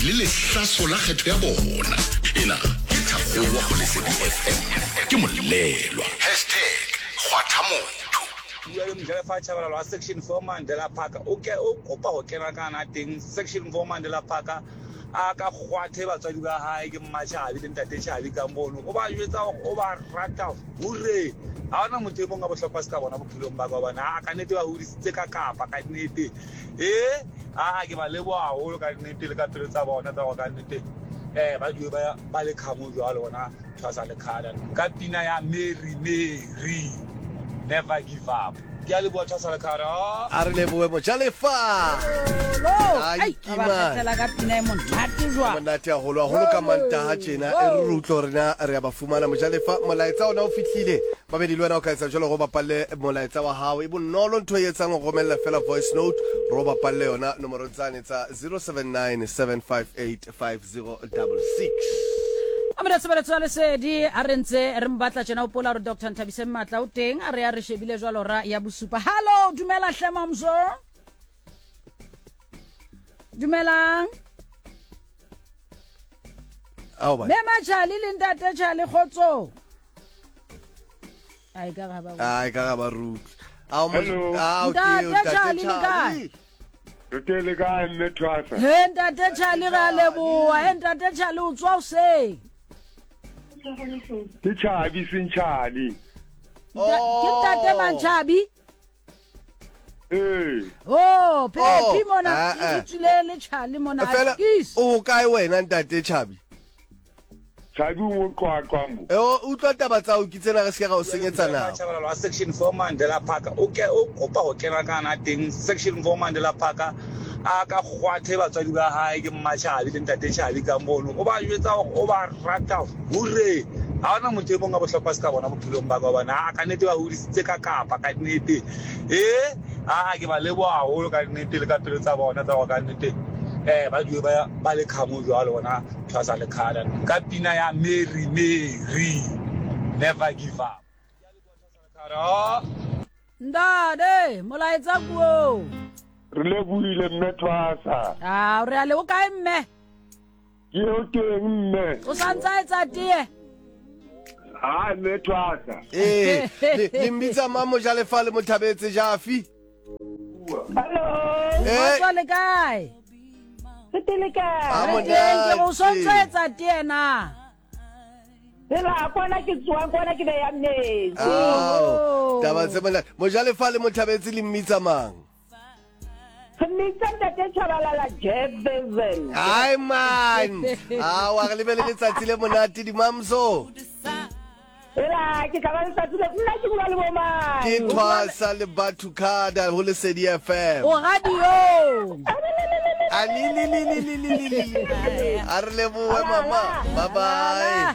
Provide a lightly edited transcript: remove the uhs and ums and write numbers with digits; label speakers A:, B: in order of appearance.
A: le lehlaso la kgetho ya bona. Ena ke Thabo wa Lesedi FM ke molelwa #kgwathamotho.
B: Uwe mjalefa chabalala wa section 4 Mandela Park o kopa ho kena kana teng section 4 Mandela Park a ka kgwathe batswadi ba hae ke mmatjhabi le ntate Chabi ka mono o ba jwetsa o ba rata hure ha ona motho e mong a bohlokwa se ka bona bophelong ba ka bona a ka nete ba hodisitse ka kapa ka nnete ke ba leboha haholo ka nnete le ka pelo tsa bona tsa ka nnete ba due ba le khamo jwalo bona tshwasa le khada ka pina ya Mary never give up. Ke le bua tshwasa le khada
C: a re leboe Mojalefa
D: ai ba ka pina mo ntate jwa
C: monate a holo ka mantaha tjena e re rutlo rena re ba fumana Mojalefa molaetsa ona o fihlile ba be di lwana o ka etsa jalo go bapalle molaetsa wa hao e bonolo ntho e etsang go romella fela voice note ro bapalle yona nomoro tsane tsa 0797585066.
D: Amara tsebele tsa Lesedi a rentse re mbatla tjena o pola re Dr Nthabise Matla o teng a re ya re shebile jwalo ra ya bosupa. Hello dumela hle mamzo. Dumelang.
C: Ao ba
D: Me matjali le ntate tjali khotso. Ai ka
C: ba rut. Ao mo
D: ntate tjali le kae?
E: Tele ka nne twasa.
D: He ntate tjali ra leboa ntate tjali o tswa o se.
E: Ke Chabi Sinchali.
D: Ke ntate Manchabi.
E: Oh,
D: Pepi mona itule le Chali mona
C: akis. O kae wena ntate Chabi?
E: Chabi mo kwaqwambo.
C: O tla taba tsa o kitsena ga se ga o senyetsana.
B: Chabalala wa section 4 Mandela Park o kopa ho kena kana teng section 4 Mandela Park a ka kgwathe batswadi ba hae ke mmatjhabi le ntate Chabi ka mono o ba jwetsa o ba rata hure ha ona motho e mong a bohlokwa se ka bona bophelong ba ka bona a ka nete ba hodisitse ka kapa ka nnete ke ba leboha haholo ka nnete le ka pelo tsa bona tsa ka nnete ba due ba le khamo jwalo bona tshwasa le khada ka pina ya Mary never give up.
D: Ndade molaetsa kuo
E: re le buile mme twasa.
D: re a le o kae mme?
E: Ke o teng mme.
D: O santsa etsa tie?
E: Mme twasa.
C: Le mbitsa ma Mojalefa le Mothabetse Jafi.
E: Hello.
D: Motho le kae?
E: Tele ka.
D: Ke o santsa etsa tie na?
E: Ela kwana ke tswa kwana ke be ya nnetse.
C: Taba tsebana Mojalefa le Mothabetse le mmitsa mang?
E: Khmitsa ntate Chabalala Jefferson.
C: Ai man. Wa re lebele letsatsi le monate di mamso.
E: Ela ke ka ba letsatsi le nna ke bua le bo mang.
C: Ke Thwasa le Bathukada ho Lesedi FM.
D: O radio.
C: Ali. Are leboe mama. Bye bye.